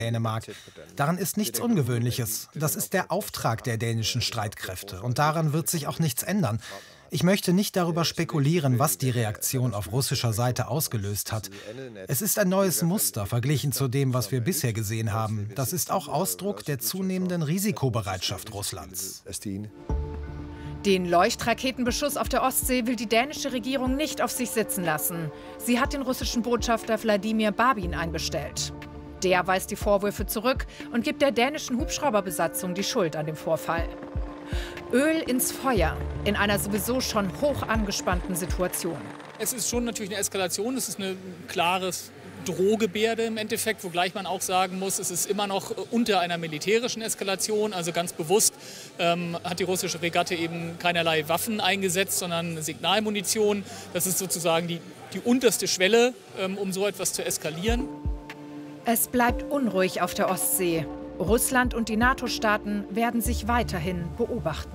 Dänemark. Daran ist nichts Ungewöhnliches. Das ist der Auftrag der dänischen Streitkräfte. Und daran wird sich auch nichts ändern. Ich möchte nicht darüber spekulieren, was die Reaktion auf russischer Seite ausgelöst hat. Es ist ein neues Muster verglichen zu dem, was wir bisher gesehen haben. Das ist auch Ausdruck der zunehmenden Risikobereitschaft Russlands. Den Leuchtraketenbeschuss auf der Ostsee will die dänische Regierung nicht auf sich sitzen lassen. Sie hat den russischen Botschafter Wladimir Babin einbestellt. Der weist die Vorwürfe zurück und gibt der dänischen Hubschrauberbesatzung die Schuld an dem Vorfall. Öl ins Feuer in einer sowieso schon hoch angespannten Situation. Es ist schon natürlich eine Eskalation, es ist eine klares Drohgebärde im Endeffekt, wogleich man auch sagen muss, es ist immer noch unter einer militärischen Eskalation. Also ganz bewusst hat die russische Fregatte eben keinerlei Waffen eingesetzt, sondern Signalmunition. Das ist sozusagen die unterste Schwelle, um so etwas zu eskalieren. Es bleibt unruhig auf der Ostsee. Russland und die NATO-Staaten werden sich weiterhin beobachten.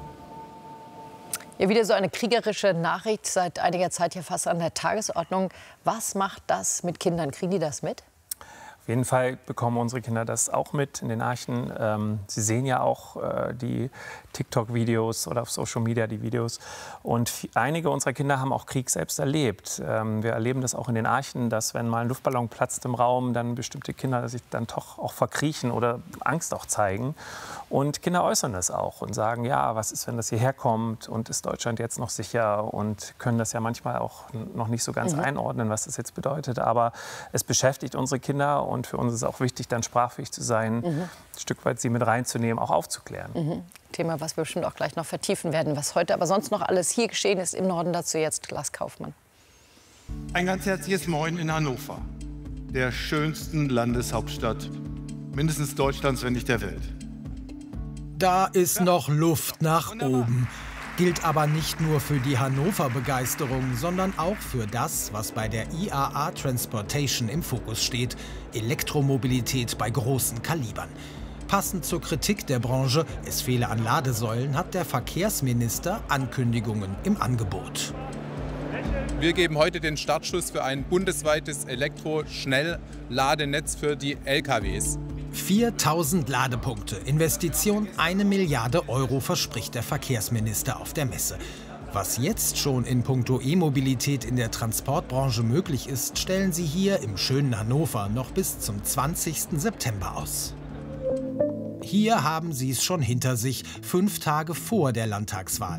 Ja, wieder so eine kriegerische Nachricht, seit einiger Zeit hier fast an der Tagesordnung. Was macht das mit Kindern? Kriegen die das mit? Auf jeden Fall bekommen unsere Kinder das auch mit in den Nachrichten. Sie sehen ja auch die TikTok-Videos oder auf Social Media die Videos. Und einige unserer Kinder haben auch Krieg selbst erlebt. Wir erleben das auch in den Archen, dass wenn mal ein Luftballon platzt im Raum, dann bestimmte Kinder sich dann doch auch verkriechen oder Angst auch zeigen. Und Kinder äußern das auch und sagen, ja, was ist, wenn das hierher kommt und ist Deutschland jetzt noch sicher, und können das ja manchmal auch noch nicht so ganz einordnen, was das jetzt bedeutet. Aber es beschäftigt unsere Kinder. Und für uns ist es auch wichtig, dann sprachfähig zu sein, ein Stück weit sie mit reinzunehmen, auch aufzuklären. Thema, was wir bestimmt auch gleich noch vertiefen werden. Was heute aber sonst noch alles hier geschehen ist im Norden, dazu jetzt Lars Kaufmann. Ein ganz herzliches Moin in Hannover, der schönsten Landeshauptstadt, mindestens Deutschlands, wenn nicht der Welt. Da ist noch Luft nach oben. Gilt aber nicht nur für die Hannover-Begeisterung, sondern auch für das, was bei der IAA Transportation im Fokus steht: Elektromobilität bei großen Kalibern. Passend zur Kritik der Branche, es fehle an Ladesäulen, hat der Verkehrsminister Ankündigungen im Angebot. Wir geben heute den Startschuss für ein bundesweites Elektroschnellladenetz für die LKWs. 4000 Ladepunkte, Investition 1 Milliarde Euro verspricht der Verkehrsminister auf der Messe. Was jetzt schon in puncto E-Mobilität in der Transportbranche möglich ist, stellen sie hier im schönen Hannover noch bis zum 20. September aus. Hier haben sie es schon hinter sich, 5 Tage vor der Landtagswahl.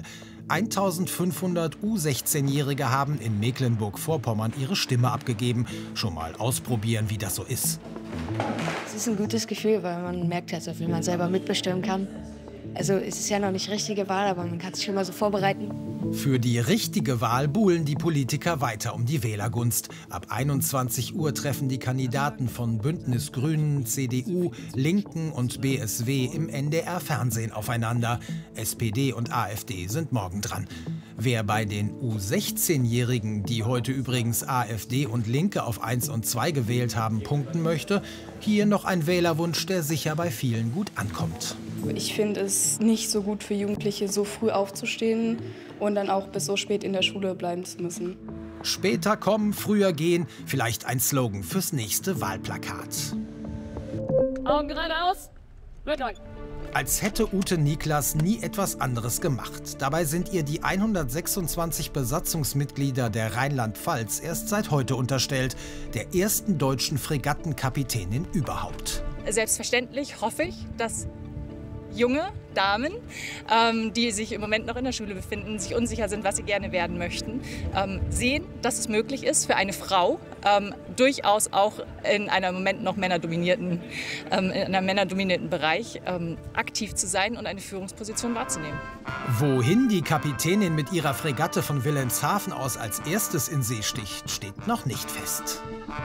1500 U16-Jährige haben in Mecklenburg-Vorpommern ihre Stimme abgegeben. Schon mal ausprobieren, wie das so ist. Es ist ein gutes Gefühl, weil man merkt halt so viel, man selber mitbestimmen kann. Also es ist ja noch nicht richtige Wahl, aber man kann sich schon mal so vorbereiten. Für die richtige Wahl buhlen die Politiker weiter um die Wählergunst. Ab 21 Uhr treffen die Kandidaten von Bündnis Grünen, CDU, Linken und BSW im NDR-Fernsehen aufeinander. SPD und AfD sind morgen dran. Wer bei den U16-Jährigen, die heute übrigens AfD und Linke auf 1 und 2 gewählt haben, punkten möchte, hier noch ein Wählerwunsch, der sicher bei vielen gut ankommt. Ich finde es nicht so gut für Jugendliche, so früh aufzustehen und dann auch bis so spät in der Schule bleiben zu müssen. Später kommen, früher gehen, vielleicht ein Slogan fürs nächste Wahlplakat. Augen geradeaus, Rückgang. Als hätte Ute Niklas nie etwas anderes gemacht. Dabei sind ihr die 126 Besatzungsmitglieder der Rheinland-Pfalz erst seit heute unterstellt, der ersten deutschen Fregattenkapitänin überhaupt. Selbstverständlich hoffe ich, dass junge Damen, die sich im Moment noch in der Schule befinden, sich unsicher sind, was sie gerne werden möchten, sehen, dass es möglich ist für eine Frau, durchaus auch in einem Moment noch männerdominierten Bereich aktiv zu sein und eine Führungsposition wahrzunehmen. Wohin die Kapitänin mit ihrer Fregatte von Wilhelmshaven aus als erstes in See sticht, steht noch nicht fest.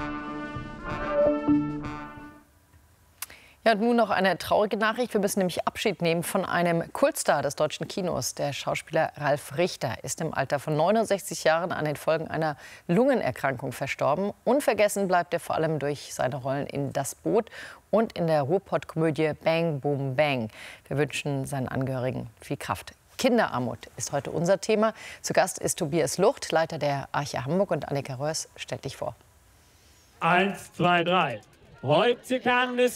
Ja, und nun noch eine traurige Nachricht. Wir müssen nämlich Abschied nehmen von einem Kultstar des deutschen Kinos. Der Schauspieler Ralf Richter ist im Alter von 69 Jahren an den Folgen einer Lungenerkrankung verstorben. Unvergessen bleibt er vor allem durch seine Rollen in Das Boot und in der Ruhrpott-Komödie Bang Boom Bang. Wir wünschen seinen Angehörigen viel Kraft. Kinderarmut ist heute unser Thema. Zu Gast ist Tobias Lucht, Leiter der Arche Hamburg, und Annika Röhrs stellt dich vor. 1, 2, 3. Heute kann es